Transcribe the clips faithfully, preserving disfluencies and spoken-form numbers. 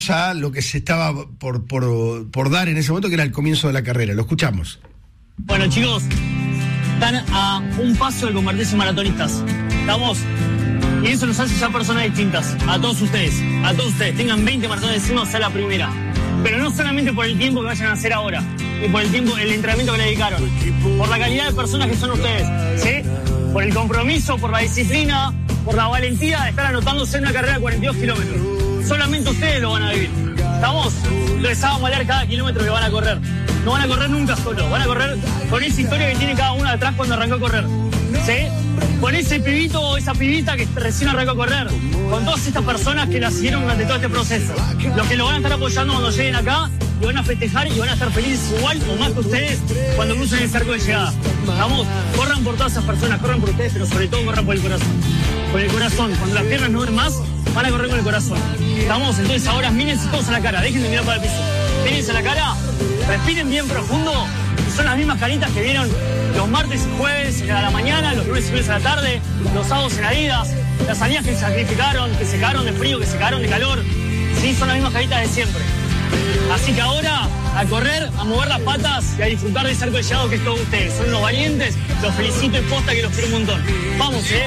a lo que se estaba por, por, por dar en ese momento, que era el comienzo de la carrera. Lo escuchamos. Bueno, chicos, están a un paso de convertirse en maratonistas. ¿Estamos? Y eso nos hace ya personas distintas. A todos ustedes, a todos ustedes. Tengan veinte maratones encima, sea la primera. Pero no solamente por el tiempo que vayan a hacer ahora, y por el tiempo, el entrenamiento que le dedicaron. Por la calidad de personas que son ustedes, ¿sí? Por el compromiso, por la disciplina, por la valentía de estar anotándose en una carrera de cuarenta y dos kilómetros. Solamente ustedes lo van a vivir. ¿Estamos? Les van a valer cada kilómetro que van a correr. No van a correr nunca solo. Van a correr con esa historia que tiene cada uno atrás cuando arrancó a correr. ¿Sí? Con ese pibito o esa pibita que recién arrancó a correr. Con todas estas personas que la siguieron durante todo este proceso. Los que lo van a estar apoyando cuando lleguen acá y van a festejar y van a estar felices igual o más que ustedes cuando crucen el cerco de llegada. ¿Estamos? Corran por todas esas personas, corran por ustedes, pero sobre todo corran por el corazón. Por el corazón. Cuando las piernas no den más, van a correr con el corazón. ¿Estamos? Entonces ahora mírense todos a la cara, dejen de mirar para el piso. Mírense a la cara, respiren bien profundo. Y son las mismas caritas que vieron los martes y jueves a la mañana, los lunes y jueves a la tarde, los sábados en Adidas, las salidas que se sacrificaron, que se cagaron de frío, que se cagaron de calor. Sí, son las mismas caritas de siempre. Así que ahora, a correr, a mover las patas y a disfrutar de ese arco de llegado que es todo ustedes. Son unos valientes, los felicito y posta que los quiero un montón. Vamos, ¿eh?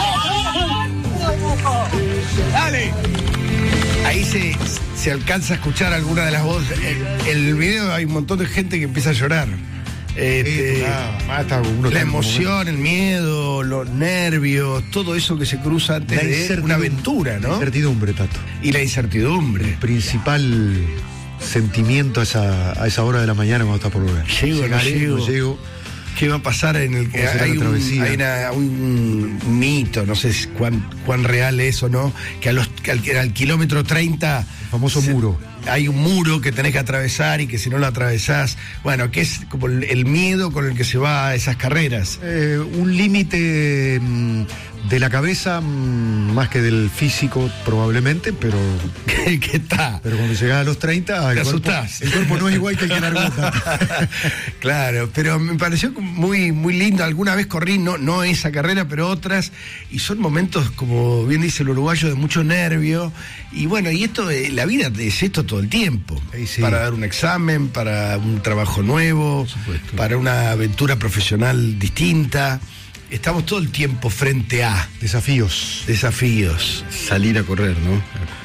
¡Dale! Ahí se, se alcanza a escuchar alguna de las voces. En el video hay un montón de gente que empieza a llorar. Este, sí, nada, hasta uno la emoción, el miedo, los nervios, todo eso que se cruza antes de una aventura, ¿no? La incertidumbre, Tato. Y la incertidumbre. El principal sentimiento a esa, a esa hora de la mañana cuando está por volver. Llego, no llego. No llego. ¿Qué va a pasar en el que hay, un, hay una, un mito, no sé cuán, cuán real es o no, que, a los, que al, al kilómetro treinta... El famoso se, muro. Hay un muro que tenés que atravesar y que si no lo atravesás, bueno, que es como el, el miedo con el que se va a esas carreras. Eh, un límite mmm, de la cabeza mmm, más que del físico probablemente, pero... ¿Qué, qué está? Pero cuando llegás a los treinta, te el cuerpo, asustás. El cuerpo no es igual que el que largota. Claro, pero me pareció muy, muy lindo. Alguna vez corrí, no, no esa carrera, pero otras, y son momentos, como bien dice el uruguayo, de mucho nervio. Y bueno, y esto, la vida es esto todo el tiempo. Sí, sí. Para dar un examen, para un trabajo nuevo, para una aventura profesional distinta. Estamos todo el tiempo frente a desafíos. Desafíos. Salir a correr, ¿no?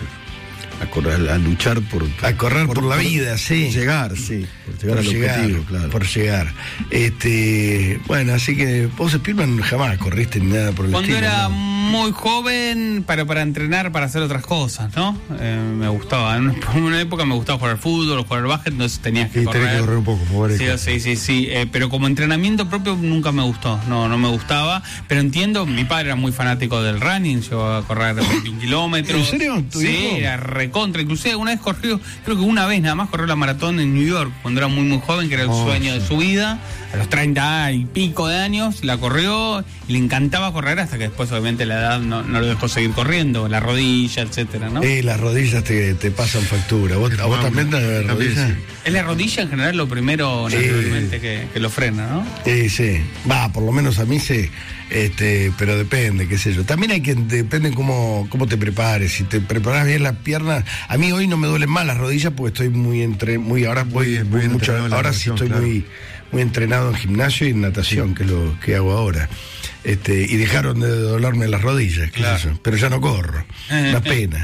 A correr, a luchar por... A correr por, por la por, vida, sí. Llegar, sí. Por llegar por al llegar, objetivo, claro. Por llegar. Este, bueno, así que vos, Spielman, jamás corriste ni nada por el Cuando estilo. era ¿no? muy joven, para, para entrenar, para hacer otras cosas, ¿no? Eh, me gustaba. En una época me gustaba jugar al fútbol o jugar al básquet, entonces tenías que sí, correr. Tenés que correr un poco, mover sí, sí, sí, sí. Eh, pero como entrenamiento propio nunca me gustó. No, no me gustaba. Pero entiendo, mi padre era muy fanático del running, llegó a correr veintiún kilómetros. ¿En serio? ¿Tu sí, hijo? era recontra. Inclusive una vez corrió, creo que una vez nada más corrió la maratón en New York, cuando era muy, muy joven, que era el oh, sueño sí. de su vida. A los treinta y pico de años la corrió y le encantaba correr hasta que después obviamente la edad no, no lo dejó seguir corriendo, la rodilla, etcétera, ¿no? Eh, las rodillas te, te pasan factura. ¿Vos, ¿A vos también te rodillas? Sí. Es la rodilla en general lo primero naturalmente eh, que, que lo frena, ¿no? Eh, sí, va, por lo menos a mí sí, este, pero depende, qué sé yo. También hay que, depende cómo, cómo te prepares. Si te preparas bien las piernas, a mí hoy no me duelen más las rodillas porque estoy muy entre, muy ahora voy, muy, voy muy mucho, ahora sí estoy claro. muy, muy entrenado en gimnasio y en natación, sí. que es lo que hago ahora. Este, y dejaron de dolerme las rodillas, qué claro. sé yo, pero ya no corro, una pena.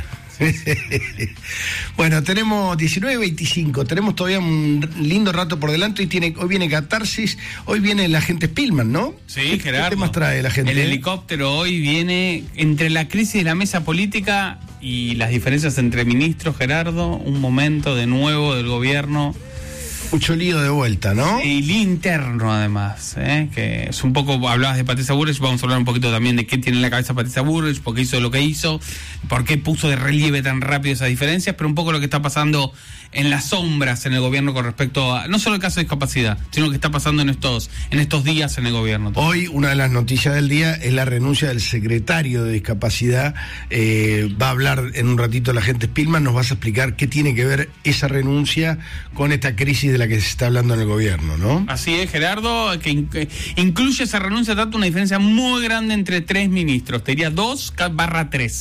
Bueno, tenemos diecinueve veinticinco, tenemos todavía un lindo rato por delante. Hoy, tiene, hoy viene Catarsis, hoy viene la gente Spielman, ¿no? Sí, ¿Qué, Gerardo. ¿Qué temas trae la gente? El helicóptero hoy viene entre la crisis de la mesa política y las diferencias entre ministros, Gerardo, un momento de nuevo del gobierno. Mucho lío de vuelta, ¿no? Y lío interno, además, ¿eh? Que es un poco, hablabas de Patricia Bullrich, vamos a hablar un poquito también de qué tiene en la cabeza Patricia Bullrich, por qué hizo lo que hizo, por qué puso de relieve tan rápido esas diferencias, pero un poco lo que está pasando en las sombras en el gobierno con respecto a, no solo el caso de discapacidad, sino lo que está pasando en estos, en estos días en el gobierno. Hoy, una de las noticias del día es la renuncia del secretario de discapacidad. Eh, va a hablar en un ratito la gente Spielman, nos vas a explicar qué tiene que ver esa renuncia con esta crisis de la que se está hablando en el gobierno, ¿no? Así es, Gerardo, que, in- que incluye esa renuncia, tanto una diferencia muy grande entre tres ministros, te diría dos barra tres.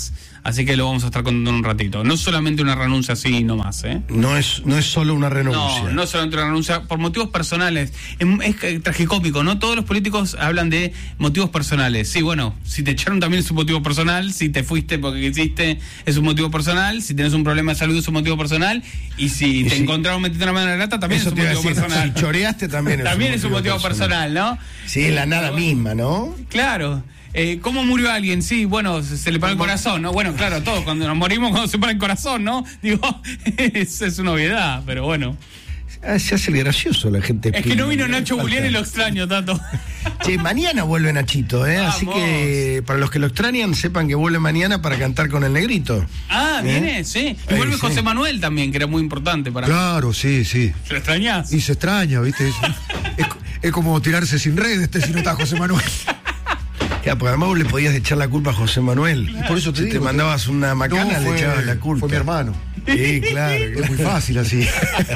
así que lo vamos a estar contando en un ratito. No solamente una renuncia así nomás, ¿eh? No es, no es solo una renuncia. No, no solamente una renuncia, por motivos personales. Es, es tragicómico, ¿no? Todos los políticos hablan de motivos personales. Sí, bueno, si te echaron también es un motivo personal, si te fuiste porque quisiste es un motivo personal, si tenés un problema de salud es un motivo personal, y si y te si, encontraron metiendo una mano en la lata también es un motivo decir, personal. Si choreaste también es también un es un motivo personal, personal, ¿no? Sí, la nada misma, ¿no? Claro. Eh, ¿Cómo murió alguien? Sí, bueno, se, se le paró el corazón, ¿no? Bueno, claro, todos cuando nos morimos, cuando se para el corazón, ¿no? Digo, es, es una obviedad, pero bueno. Ah, se hace el gracioso la gente. Es que no vino Nacho Julián y lo extraño tanto. Che, mañana vuelve Nachito, ¿eh? Vamos. Así que para los que lo extrañan, sepan que vuelve mañana para cantar con el Negrito. Ah, ¿Eh? viene, sí. Y Eh, vuelve sí. José Manuel también, que era muy importante para Claro, sí, sí. ¿Lo extrañás? Y se extraña, ¿viste? Es, es, es como tirarse sin red, este si no está José Manuel. Ya, porque además vos le podías echar la culpa a José Manuel. Y por eso te si digo, te mandabas una macana, no, fue, le echabas la culpa. Fue mi hermano. Sí, claro. Es muy fácil así.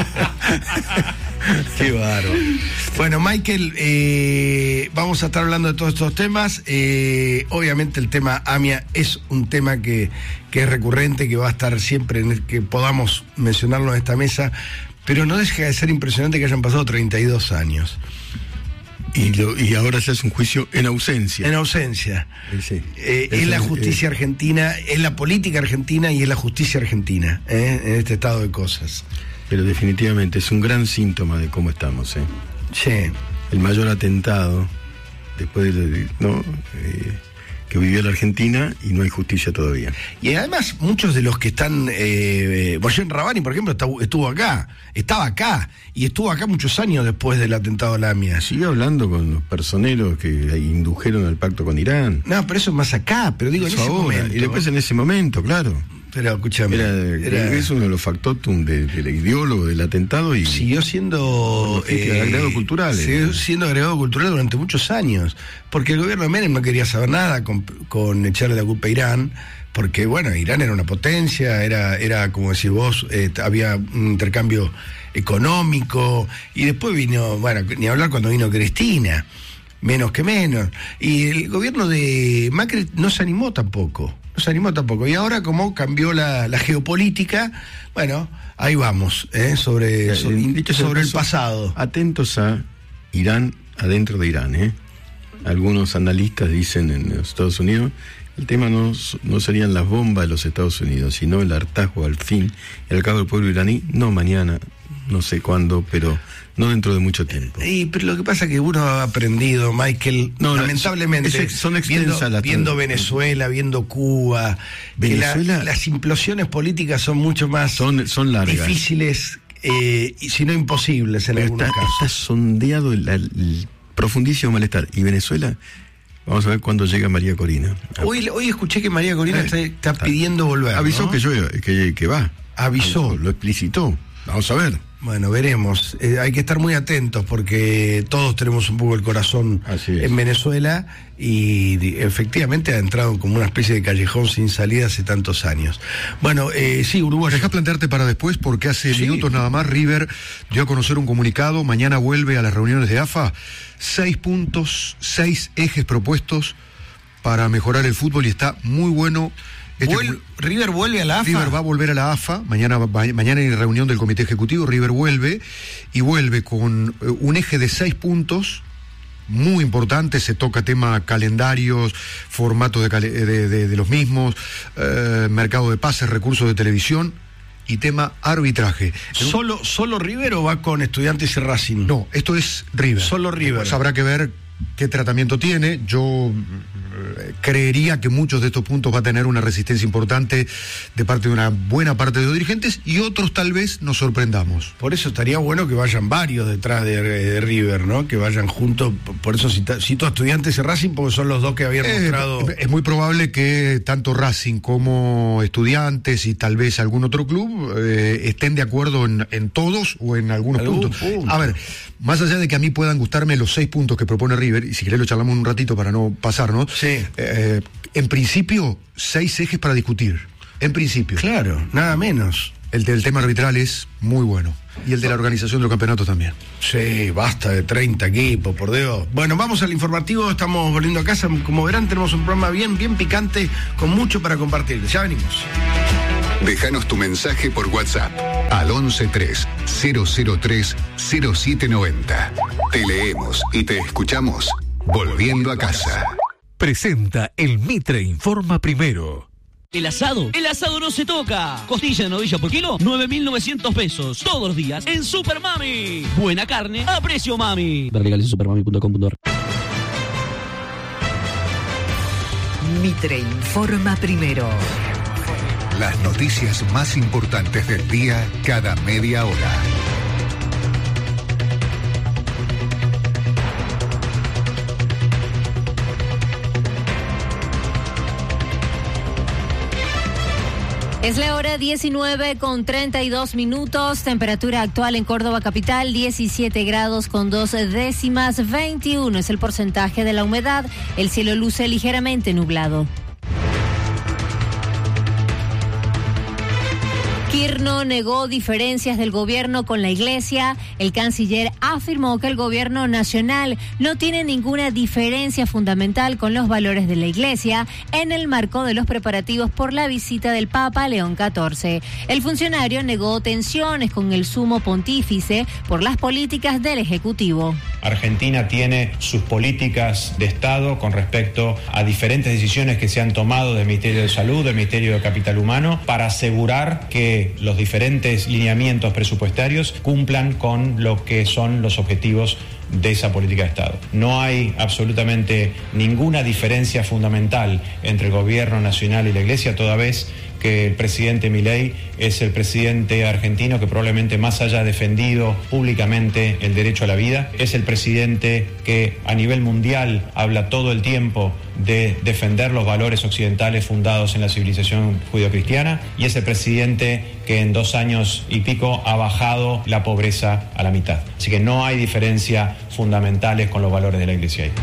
Qué bárbaro. Bueno, Michael, eh, vamos a estar hablando de todos estos temas. Eh, obviamente el tema AMIA es un tema que, que es recurrente, que va a estar siempre en el que podamos mencionarlo en esta mesa, pero no deja de ser impresionante que hayan pasado treinta y dos años. Y, lo, y ahora se hace un juicio en ausencia. En ausencia. Sí. Eh, es Eso, la justicia eh, argentina, es la política argentina y es la justicia argentina, ¿eh? En este estado de cosas. Pero definitivamente es un gran síntoma de cómo estamos. ¿eh? Sí. El mayor atentado después de, ¿no? Eh, que vivió la Argentina y no hay justicia todavía. Y además muchos de los que están, eh, Boyén Rabani, por ejemplo, está- estuvo acá, estaba acá, y estuvo acá muchos años después del atentado a la AMIA. Siguió hablando con los personeros que indujeron al pacto con Irán. No, pero eso es más acá, pero digo, Eso en ese ahora, momento. y después en ese momento, claro. Pero escúchame, Era, era- es uno de los factotum de- del ideólogo del atentado y siguió siendo Bueno, agregado cultural, siguió eh. siendo agregado cultural durante muchos años, porque el gobierno de Menem no quería saber nada con, con echarle la culpa a Irán, porque bueno, Irán era una potencia, era, era como decís vos, eh, había un intercambio económico, y después vino, bueno, ni hablar cuando vino Cristina, menos que menos, y el gobierno de Macri no se animó tampoco. No se animó tampoco. Y ahora, como cambió la, la geopolítica, bueno, ahí vamos, ¿eh? sobre, sobre, Dicho sea de sobre el paso, pasado. Atentos a Irán adentro de Irán, ¿eh? Algunos analistas dicen en los Estados Unidos, el tema no, no serían las bombas de los Estados Unidos, sino el hartazgo al fin, y al cabo del pueblo iraní, no mañana, no sé cuándo, pero no dentro de mucho tiempo. Y, pero lo que pasa es que uno ha aprendido, Michael, No, no, lamentablemente, es- son extensas viendo, las viendo trans- Venezuela, viendo Cuba, que la- Venezuela- las implosiones políticas son mucho más Son, son largas. difíciles, eh, y si no imposibles en Pero algunos está, casos. está sondeado el, el profundísimo malestar. Y Venezuela, vamos a ver cuándo llega María Corina. Hoy, hoy escuché que María Corina Eh, está, está pidiendo volver. Avisó ¿no? que, yo, que, que va. Avisó. Lo explicitó. Vamos a ver. Bueno, veremos. Eh, hay que estar muy atentos porque todos tenemos un poco el corazón Así es. en Venezuela y di- efectivamente ha entrado como una especie de callejón sin salida hace tantos años. Bueno, eh, sí, Uruguay. Dejá plantearte para después porque hace Sí. minutos nada más River dio a conocer un comunicado, mañana vuelve a las reuniones de A F A, seis puntos, seis ejes propuestos para mejorar el fútbol y está muy bueno. Este Vuel- River vuelve a la A F A. River va a volver a la A F A, mañana, va- mañana hay reunión del comité ejecutivo, River vuelve y vuelve con eh, un eje de seis puntos muy importante, se toca tema calendarios, formatos de, cale- de, de- de los mismos, eh, mercado de pases, recursos de televisión y tema arbitraje. ¿Solo, ¿Solo River o va con Estudiantes y Racing? No, esto es River. Solo River. Pues habrá que ver qué tratamiento tiene. Yo eh, creería que muchos de estos puntos va a tener una resistencia importante de parte de una buena parte de los dirigentes y otros tal vez nos sorprendamos. Por eso estaría bueno que vayan varios detrás de, de River, ¿no? Que vayan juntos. Por eso cita- cito a Estudiantes y Racing porque son los dos que habían Eh, mostrado. es muy probable que tanto Racing como Estudiantes y tal vez algún otro club eh, estén de acuerdo en, en todos o en algunos Algún puntos. punto. A ver, más allá de que a mí puedan gustarme los seis puntos que propone River, y si querés lo charlamos un ratito para no pasarnos, Sí. eh, en principio, seis ejes para discutir. En principio. Claro, nada menos. El del tema arbitral es muy bueno. Y el de la organización de los campeonatos también. Sí, basta de treinta equipos, por Dios. Bueno, vamos al informativo, estamos volviendo a casa. Como verán, tenemos un programa bien, bien picante, con mucho para compartir. Ya venimos. Déjanos tu mensaje por WhatsApp al once tres cero cero tres cero siete noventa. Te leemos y te escuchamos volviendo a casa. Presenta el Mitre Informa Primero. El asado, el asado no se toca. Costilla de novilla por kilo, nueve mil novecientos pesos. Todos los días en Super Mami. Buena carne a precio mami. Ver legales en supermami punto com punto a r. Mitre Informa Primero. Las noticias más importantes del día cada media hora. Es la hora diecinueve con treinta y dos minutos, temperatura actual en Córdoba capital, diecisiete grados con dos décimas, veintiuno es el porcentaje de la humedad, el cielo luce ligeramente nublado. Kirchner negó diferencias del gobierno con la Iglesia. El canciller afirmó que el gobierno nacional no tiene ninguna diferencia fundamental con los valores de la Iglesia en el marco de los preparativos por la visita del Papa León catorce. El funcionario negó tensiones con el sumo pontífice por las políticas del Ejecutivo. Argentina tiene sus políticas de Estado con respecto a diferentes decisiones que se han tomado del Ministerio de Salud, del Ministerio de Capital Humano, para asegurar que los diferentes lineamientos presupuestarios cumplan con lo que son los objetivos de esa política de Estado. No hay absolutamente ninguna diferencia fundamental entre el gobierno nacional y la Iglesia, toda vez que el presidente Milei es el presidente argentino que probablemente más haya defendido públicamente el derecho a la vida, es el presidente que a nivel mundial habla todo el tiempo de defender los valores occidentales fundados en la civilización judeocristiana, y es el presidente que en dos años y pico ha bajado la pobreza a la mitad. Así que no hay diferencias fundamentales con los valores de la Iglesia ahí.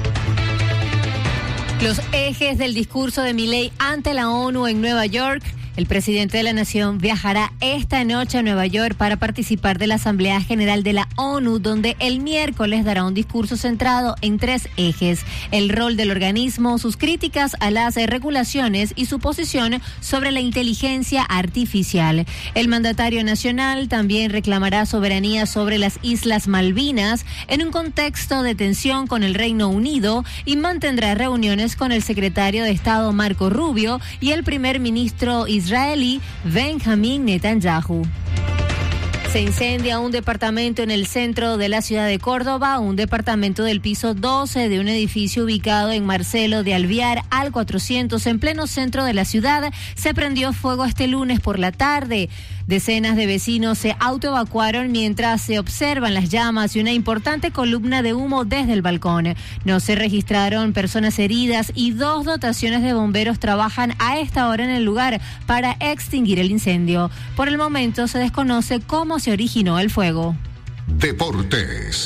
Los ejes del discurso de Milei ante la ONU en Nueva York. El presidente de la Nación viajará esta noche a Nueva York para participar de la Asamblea General de la ONU, donde el miércoles dará un discurso centrado en tres ejes: el rol del organismo, sus críticas a las regulaciones y su posición sobre la inteligencia artificial. El mandatario nacional también reclamará soberanía sobre las Islas Malvinas en un contexto de tensión con el Reino Unido, y mantendrá reuniones con el secretario de Estado Marco Rubio y el primer ministro israelí israelí Benjamin Netanyahu. Se incendia un departamento en el centro de la ciudad de Córdoba, un departamento del piso doce de un edificio ubicado en Marcelo de Alvear al cuatrocientos, en pleno centro de la ciudad. Se prendió fuego este lunes por la tarde. Decenas de vecinos se autoevacuaron mientras se observan las llamas y una importante columna de humo desde el balcón. No se registraron personas heridas y dos dotaciones de bomberos trabajan a esta hora en el lugar para extinguir el incendio. Por el momento se desconoce cómo se originó el fuego. Deportes.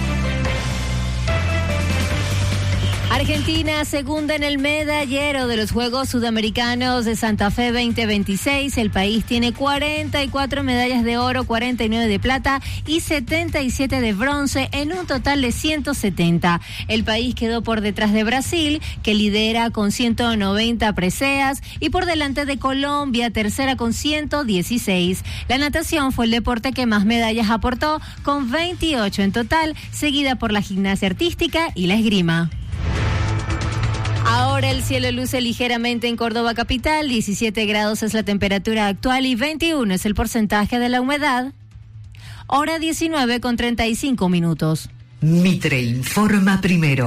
Argentina, segunda en el medallero de los Juegos Sudamericanos de Santa Fe veinte veintiséis. El país tiene cuarenta y cuatro medallas de oro, cuarenta y nueve de plata y setenta y siete de bronce, en un total de ciento setenta. El país quedó por detrás de Brasil, que lidera con ciento noventa preseas, y por delante de Colombia, tercera con ciento dieciséis. La natación fue el deporte que más medallas aportó, con veintiocho en total, seguida por la gimnasia artística y la esgrima. Ahora el cielo luce ligeramente en Córdoba capital, diecisiete grados es la temperatura actual y veintiuno es el porcentaje de la humedad. Hora diecinueve con treinta y cinco minutos. Mitre Informa Primero.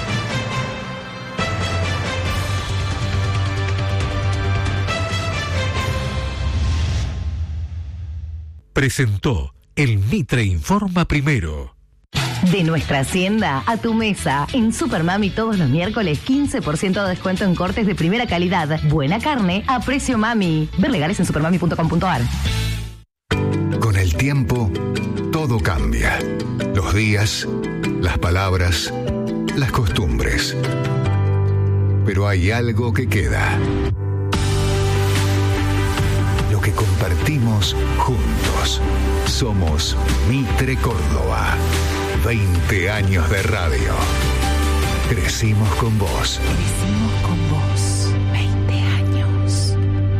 Presentó el Mitre Informa Primero. De nuestra hacienda a tu mesa. En Supermami todos los miércoles quince por ciento de descuento en cortes de primera calidad. Buena carne a precio mami. Ver legales en supermami punto com punto a r. Con el tiempo, todo cambia. Los días, las palabras, las costumbres. Pero hay algo que queda. Lo que compartimos juntos. Somos Mitre Córdoba. veinte años de radio. Crecimos con vos. Crecimos con vos. veinte años.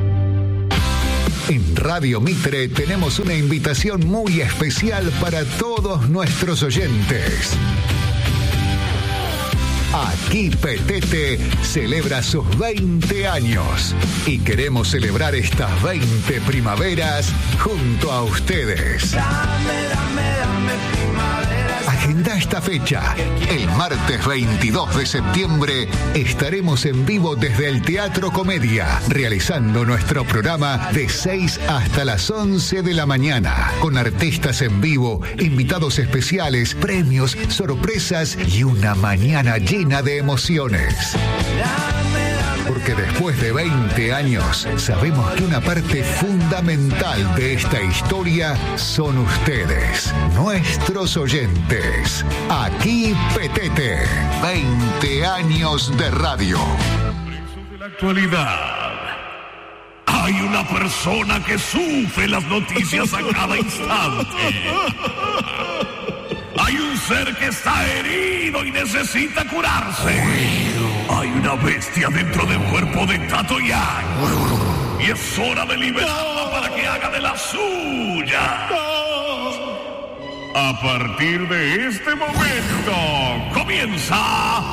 En Radio Mitre tenemos una invitación muy especial para todos nuestros oyentes. Aquí Petete celebra sus veinte años y queremos celebrar estas veinte primaveras junto a ustedes. Dame, dame, dame primavera. Agenda esta fecha. El martes veintidós de septiembre estaremos en vivo desde el Teatro Comedia, realizando nuestro programa de seis hasta las once de la mañana, con artistas en vivo, invitados especiales, premios, sorpresas y una mañana llena de emociones. Porque después de veinte años, sabemos que una parte fundamental de esta historia son ustedes, nuestros oyentes. Aquí Petete, veinte años de radio. De la actualidad. Hay una persona que sufre las noticias a cada instante. Hay un ser que está herido y necesita curarse. Hay una bestia dentro del cuerpo de Tato Yang. Y es hora de liberarla para que haga de la suya. A partir de este momento comienza